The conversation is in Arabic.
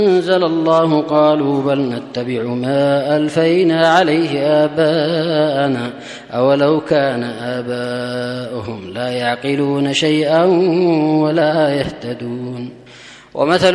أنزل الله قالوا بل نتبع ما ألفينا عليه آباءنا أولو كان آباؤهم لا يعقلون شيئا ولا يهتدون. ومثل